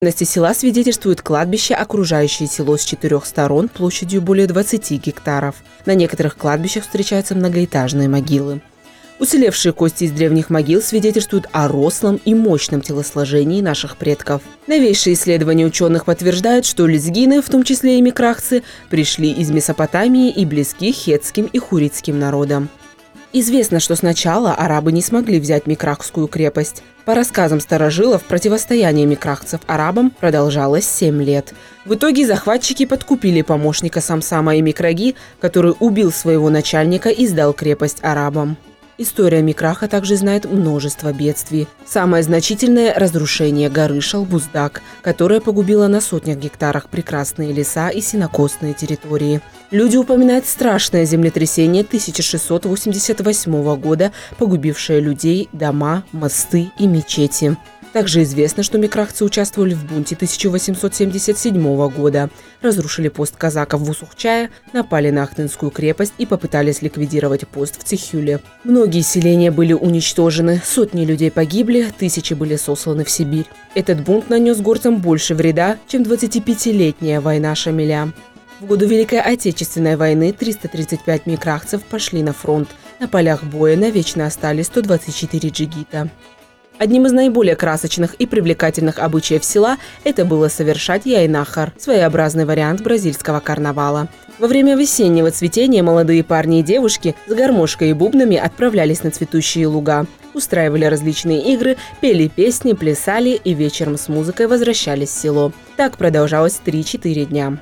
Села свидетельствует кладбище, окружающее село с 4 сторон площадью более 20 гектаров. На некоторых кладбищах встречаются многоэтажные могилы. Уцелевшие кости из древних могил свидетельствуют о рослом и мощном телосложении наших предков. Новейшие исследования ученых подтверждают, что лезгины, в том числе и микрахцы, пришли из Месопотамии и близки хетским и хуритским народам. Известно, что сначала арабы не смогли взять микрахскую крепость. По рассказам старожилов, противостояние микрахцев арабам продолжалось 7 лет. В итоге захватчики подкупили помощника Самсама и Микраги, который убил своего начальника и сдал крепость арабам. История Микраха также знает множество бедствий. Самое значительное – разрушение горы Шалбуздак, которая погубила на сотнях гектарах прекрасные леса и сенокосные территории. Люди упоминают страшное землетрясение 1688 года, погубившее людей, дома, мосты и мечети. Также известно, что микрахцы участвовали в бунте 1877 года, разрушили пост казаков в Усухчае, напали на Ахтынскую крепость и попытались ликвидировать пост в Цихюле. Многие селения были уничтожены, сотни людей погибли, тысячи были сосланы в Сибирь. Этот бунт нанес горцам больше вреда, чем 25-летняя война Шамиля. В годы Великой Отечественной войны 335 микрахцев пошли на фронт. На полях боя навечно остались 124 джигита. Одним из наиболее красочных и привлекательных обычаев села это было совершать яйнахар – своеобразный вариант бразильского карнавала. Во время весеннего цветения молодые парни и девушки с гармошкой и бубнами отправлялись на цветущие луга, устраивали различные игры, пели песни, плясали и вечером с музыкой возвращались в село. Так продолжалось 3-4 дня.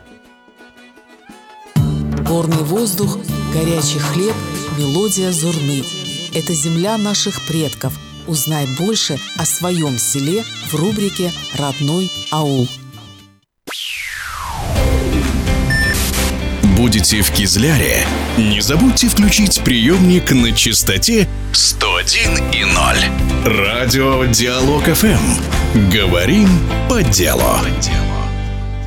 Горный воздух, горячий хлеб, мелодия зурны – это земля наших предков. Узнай больше о своем селе в рубрике «Родной аул». Будете в Кизляре? Не забудьте включить приемник на частоте 101,0. Радио Диалог ФМ. Говорим по делу.